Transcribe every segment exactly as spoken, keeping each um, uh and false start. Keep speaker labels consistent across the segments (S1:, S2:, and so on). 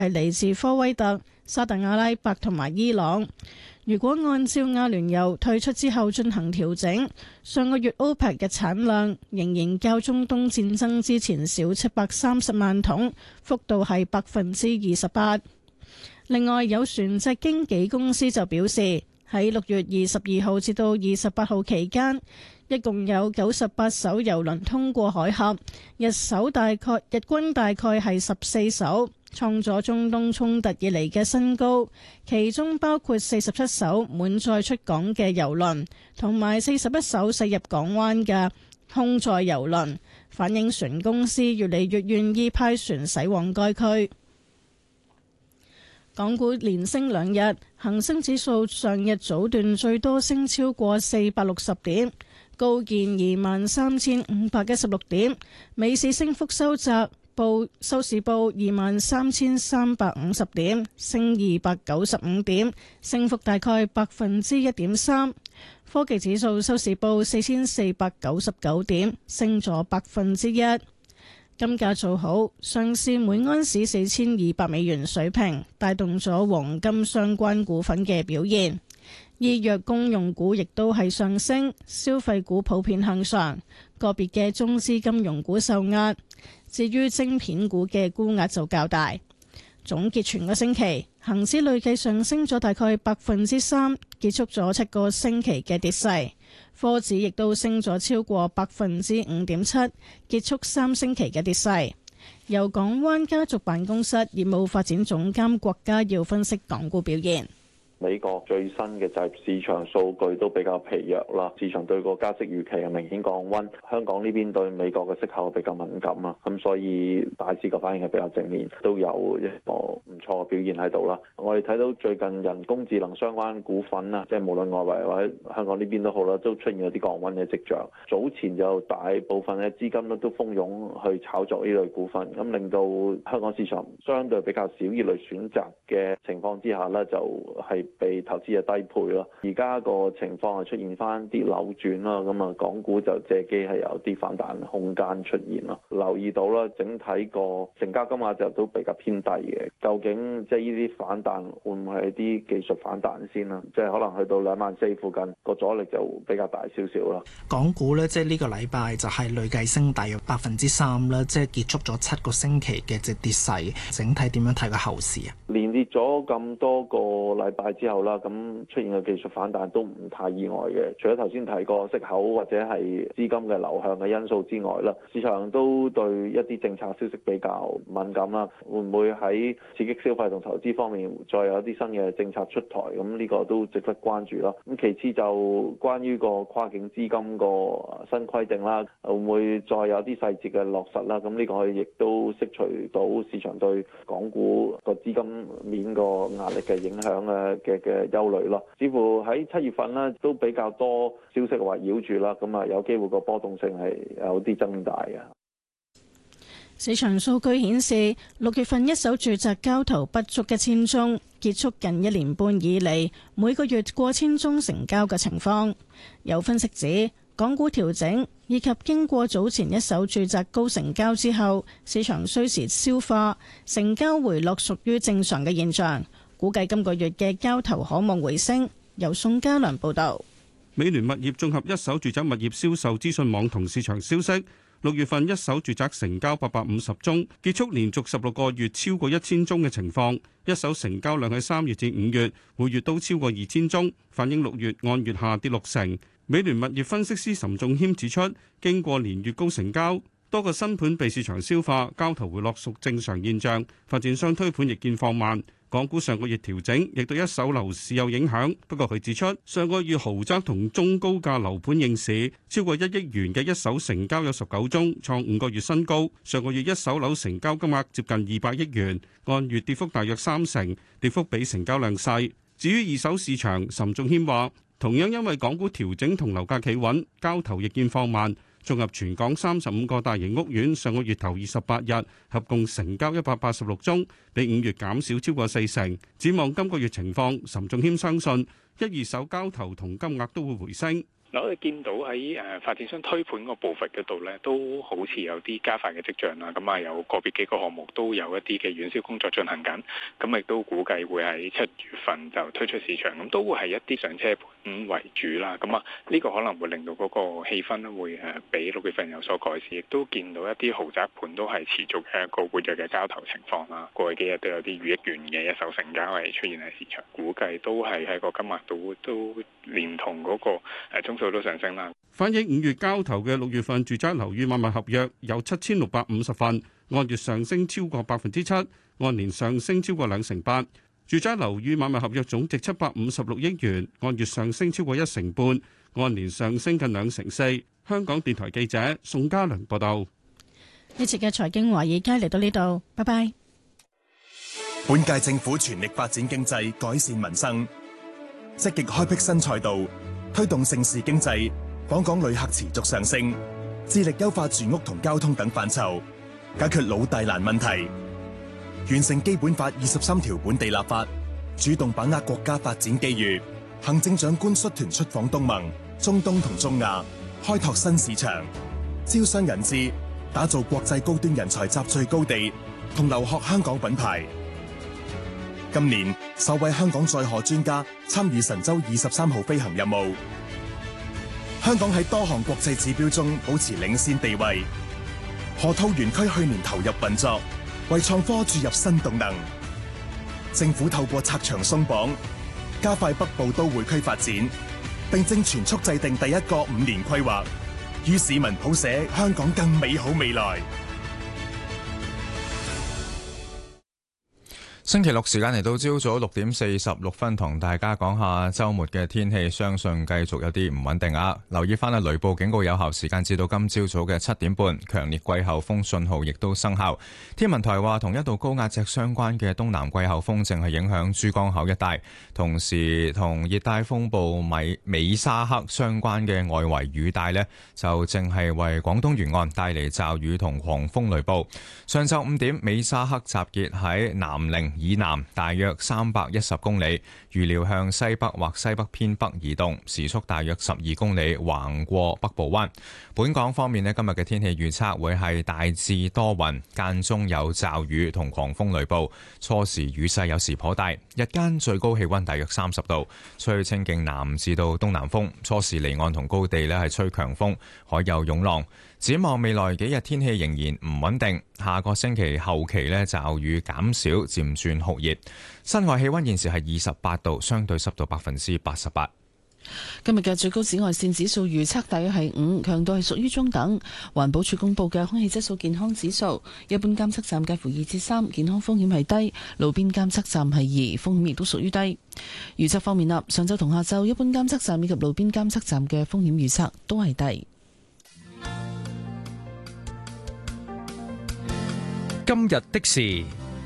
S1: 係嚟自科威特、沙特阿拉伯同埋伊朗。如果按照阿聯酋退出之後進行調整，上個月 OPEC 嘅產量仍然較中東戰爭之前少七百三十萬桶，幅度係百分之二十八。另外，有船隻經紀公司就表示，喺六月二十二號至到二十八號期間，一共有九十八艘郵輪通過海峽，日艘大概日均大概係十四艘，創咗中東衝突以嚟嘅新高。其中包括四十七艘滿載出港嘅郵輪，同埋四十一艘駛入港灣嘅空載郵輪，反映船公司越嚟越願意派船駛往該區。港股連升兩日，恒生指數上日早段最多升超過四百六十點，高見二萬三千五百一十六點，尾市升幅收窄，報收市報二萬三千三百五十點，升二百九十五點，升幅大概百分之一點三。科技指數收市報四千四百九十九點，升咗百分之一。金價做好，上市每盎司四千二百美元水平，帶動咗黃金相關股份嘅表現。醫藥公用股亦都係上升，消費股普遍向上，個別嘅中資金融股受壓。至於晶片股嘅沽壓就較大。總結全個星期，恒指累計上升咗大概百分之三，結束咗七個星期嘅跌勢。科指亦都升咗超過百分之五點七，結束三星期嘅跌勢。由港灣家族辦公室業務發展總監郭家耀分析港股表現。
S2: 美國最新嘅就業市場數據都比較疲弱啦，市場對個加息預期係明顯降溫。香港呢邊對美國嘅息口比較敏感啊，咁所以大市嘅反應係比較正面，都有一個唔錯嘅表現喺度啦。我哋睇到最近人工智能相關股份啊，即係無論外圍或者香港呢邊都好啦，都出現咗啲降溫嘅跡象。早前就大部分嘅資金咧都蜂擁去炒作呢類股份，咁令到香港市場相對比較少呢類選擇嘅情況之下呢，就係、是。被投資嘅低配咯，而家個情況係出現翻啲扭轉啦，咁啊港股就借機係有啲反彈空間出現咯。留意到啦，整體個成交金額就都比較偏低嘅。究竟即係呢啲反彈會唔會係啲技術反彈先啦？即係可能去到兩萬四附近個阻力就比較大少少啦。
S3: 港股咧，即係呢個禮拜就係累計升大約百分之三啦，即係結束咗七個星期嘅隻跌勢。整體點樣睇個後市啊？
S2: 連跌咗咁多個禮拜之後啦，咁出現嘅技術反彈都唔太意外嘅。除咗頭先提過息口或者係資金嘅流向嘅因素之外啦，市場都對一啲政策消息比較敏感啦。會唔會喺刺激消費同投資方面再有一啲新嘅政策出台？咁呢個都值得關注啦。咁其次就關於個跨境資金個新規定啦，會唔會再有啲細節嘅落實啦？咁呢個亦都釋除到市場對港股個資金面個壓力嘅影響嘅嘅嘅憂慮咯。似乎喺七月份呢都比較多消息圍繞住啦，咁啊有機會個波動性係有啲增大嘅。
S1: 市場數據顯示，六月份一手住宅交投不足一千宗，結束近一年半以嚟每個月過千宗成交嘅情況。有分析指，港股調整以及經過早前一手住宅高成交之後，市場需時消化，成交回落屬於正常嘅現象。估計今個月嘅交投可望回升。由宋家良報導。
S4: 美聯物業綜合一手住宅物業銷售資訊網同市場消息，六月份一手住宅成交八百五十宗，結束連續十六個月超過一千宗嘅情況。一手成交量喺三月至五月每月都超過二千宗，反映六月按月下跌六成。美聯物業分析師岑仲謙指出，經過連月高成交，多個新盤被市場消化，交投回落屬正常現象。發展商推盤亦見放慢。港股上個月調整，亦對一手樓市有影響。不過佢指出，上個月豪宅同中高價樓盤應市，超過一億元嘅一手成交有十九宗，創五個月新高。上個月一手樓成交金額接近二百億元，按月跌幅大約三成，跌幅比成交量細。至於二手市場，岑仲謙話，同樣因為港股調整同樓價企穩，交投亦見放慢。綜合全港三十五個大型屋苑，上個月頭二十八日合共成交一百八十六宗，比五月減少超過四成。展望今個月情況，岑仲謙相信一二手交投同金額都會回升。
S5: 嗱，我哋見到喺誒發展商推盤個步伐嗰度咧，都好似有啲加快嘅跡象啦。咁啊，有個別幾個項目都有一啲嘅軟銷工作進行緊。咁亦都估計會喺七月份就推出市場。咁都會係一啲上車盤為主啦。咁啊，呢個可能會令到嗰個氣氛咧會誒比六月份有所改善。亦都見到一啲豪宅盤都係持續嘅一個活躍嘅交投情況啦。過去幾日都有啲逾億元嘅一手成交係出現喺市場，估計都係喺個金額度都連同嗰個誒中數都上升啦。
S4: 反映五月交投嘅六月份住宅樓宇買賣合約有七千六百五十份，按月上升超過百分之七，按年上升超過兩成八。住宅樓宇買賣合約總值七百五十六億元，按月上升超過一成半，按年上升近兩成四。香港電台記者宋家良報道。
S1: 呢節嘅財經華爾街嚟到呢度，拜拜。
S6: 本屆政府全力發展經濟，改善民生，積極開闢新賽道，推動盛事經濟，訪港旅客持續上升，致力優化住屋同交通等範疇，解決老大難問題，完成基本法二十三條本地立法，主動把握國家發展機遇。行政長官率團出訪東盟、中東同中亞，開拓新市場，招商引資，打造國際高端人才集聚高地，同留學香港品牌。今年首位香港載荷專家參與神舟二十三號飛行任務，香港喺多項國際指標中保持領先地位。河套園區去年投入運作，為創科注入新動能。政府透過拆牆鬆綁，加快北部都會區發展，並正全速制定第一個五年規劃，與市民譜寫香港更美好未來。
S7: 星期六時間嚟到朝早六點四十六分，同大家講下週末嘅天氣，相信繼續有啲唔穩定啊！留意翻啊，雷暴警告有效時間至到今朝早嘅七點半，強烈季候風信號亦都生效。天文台話，同一道高壓脊相關嘅東南季候風正係影響珠江口一帶，同時同熱帶風暴米美沙克相關嘅外圍雨帶呢，就正係為廣東沿岸帶嚟驟雨同狂風雷暴。上晝五點，美沙克集結喺南寧以南大約三百一十公里，預料向西北或西北偏北移動，時速大約十二公里，橫過北部灣。本港方面呢，今日嘅天氣預測會係大致多雲，間中有驟雨同狂風雷暴，初時雨勢有時頗大，日間最高氣溫大約三十度，吹清勁南至到東南風，初時離岸同高地呢係吹強風，海有湧浪。展望未來幾日天氣仍然唔穩定，下個星期後期呢驟雨減少，漸轉酷熱。室外氣溫現時係二十八度，相對濕度百分之八十八。
S8: 今日嘅最高紫外線指數預測大約係五，強度係屬於中等。環保署公布嘅空氣質素健康指數，一般監測站介乎二至三，健康風險係低；路邊監測站係二，風險亦都屬於低。預測方面啦，上晝同下晝一般監測站以及路邊監測站嘅風險預測都係低。
S9: 今日的事，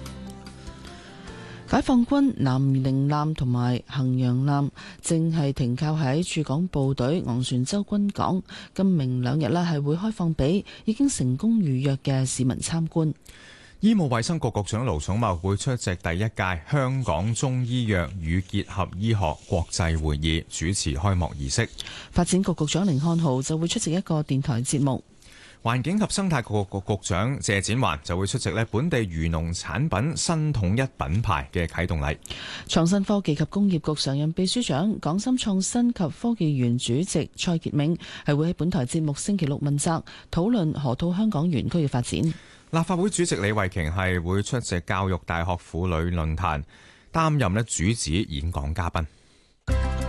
S8: 解放軍南寧艦同埋衡陽艦正係停靠喺駐港部隊昂船洲軍港，今明兩日呢係會開放俾已經成功預約嘅市民參觀。
S7: 醫務衛生局局長盧寵茂會出席第一屆香港中醫藥與結合醫學國際會議，主持開幕儀式。
S8: 發展局局長甯漢豪就會出席一個電台節目。
S7: 環境及生態局局局長謝展寰就會出席咧本地漁農產品新統一品牌嘅啟動禮。
S8: 創新科技及工業局常任秘書長、港深創新及科技園主席蔡傑銘係會喺本台節目星期六問責，討論河套香港園區嘅發展。
S7: 立法會主席李慧瓊係會出席教育大學婦女論壇，擔任咧主旨演講嘉賓。